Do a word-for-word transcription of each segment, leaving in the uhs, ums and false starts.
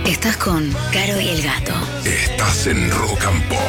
Estás con Caro y el Gato. Estás en Rock and Pop.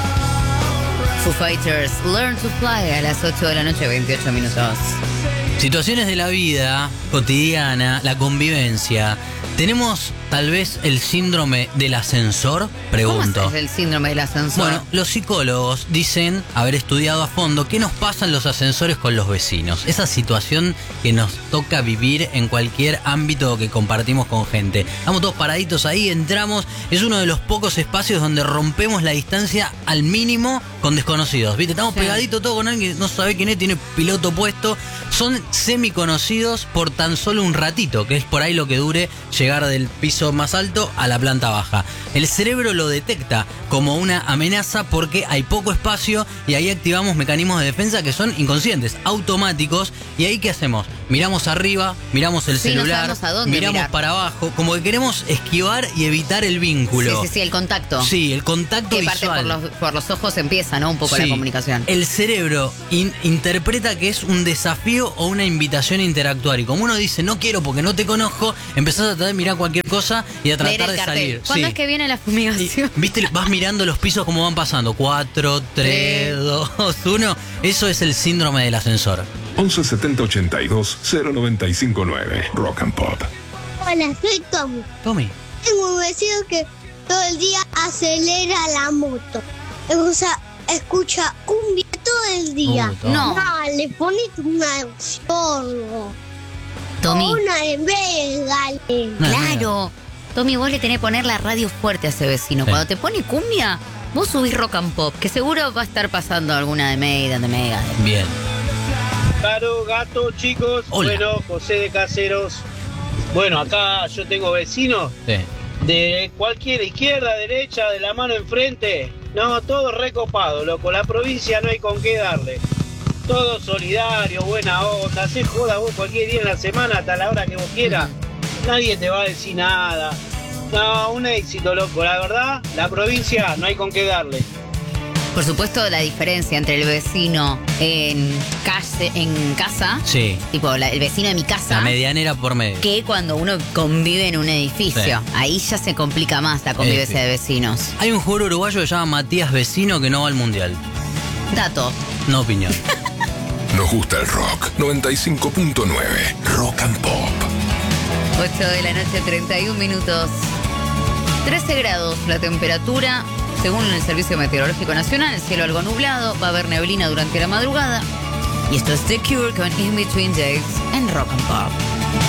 Foo Fighters, Learn to Fly a las ocho de la noche, veintiocho minutos. Situaciones de la vida cotidiana, la convivencia. ¿Tenemos tal vez el síndrome del ascensor? Pregunto. ¿Cómo es el síndrome del ascensor? Bueno, los psicólogos dicen haber estudiado a fondo qué nos pasa en los ascensores con los vecinos. Esa situación que nos toca vivir en cualquier ámbito que compartimos con gente. Estamos todos paraditos ahí, entramos. Es uno de los pocos espacios donde rompemos la distancia al mínimo con desconocidos. ¿Viste? Estamos sí. pegaditos todos con alguien que no sabe quién es, tiene piloto puesto. Son semiconocidos por tan solo un ratito, que es por ahí lo que dure llegar del piso más alto a la planta baja. El cerebro lo detecta como una amenaza porque hay poco espacio y ahí activamos mecanismos de defensa que son inconscientes, automáticos. ¿Y ahí qué hacemos? Miramos arriba, miramos el sí, celular, no a dónde miramos mirar. para abajo, como que queremos esquivar y evitar el vínculo. Sí, sí, sí, el contacto. Sí, el contacto que visual. parte por los, por los ojos empieza, ¿no? Un poco sí. la comunicación. El cerebro in, interpreta que es un desafío o una invitación a interactuar. Y como uno dice, no quiero porque no te conozco, empezás a tratar de mirar cualquier cosa y a tratar de salir. ¿Cuándo sí. es que viene la fumigación? Y, ¿viste? Vas mirando los pisos como van pasando. cuatro, tres, dos, uno. Eso es el síndrome del ascensor. once setenta ochenta y dos cero noventa y cinco nueve Rock and Pop. Hola, soy Tommy. Tommy. Tengo un vecino que todo el día acelera la moto. O sea, escucha cumbia todo el día. Uh, no. no, le pones una zorro. Tommy. Una de Vegale. No, Claro. Tommy, vos le tenés que poner la radio fuerte a ese vecino. Sí. Cuando te pone cumbia, vos subís Rock and Pop, que seguro va a estar pasando alguna de Maiden, de Megadeth. Bien. Caro, Gato, chicos. Hola. Bueno, José de Caseros. Bueno, acá yo tengo vecinos Sí. de cualquier izquierda, derecha, de la mano enfrente. No, todo recopado, loco. La provincia no hay con qué darle. Todo solidario, buena onda. Hacé joda vos cualquier día en la semana hasta la hora que vos quieras. Nadie te va a decir nada. No, un éxito, loco. La verdad, la provincia no hay con qué darle. Por supuesto, la diferencia entre el vecino en, calle, en casa, Sí. tipo la- el vecino de mi casa, La medianera por medio. que cuando uno convive en un edificio. Sí. Ahí ya se complica más la convivencia Sí. de vecinos. Hay un jugador uruguayo que se llama Matías Vecino que no va al mundial. Dato. No opinión. Nos gusta el rock. noventa y cinco punto nueve Rock and Pop. ocho de la noche, treinta y un minutos. trece grados la temperatura. Según el Servicio Meteorológico Nacional, el cielo algo nublado, va a haber neblina durante la madrugada. Y esto es The Cure con In Between Days en Rock and Pop.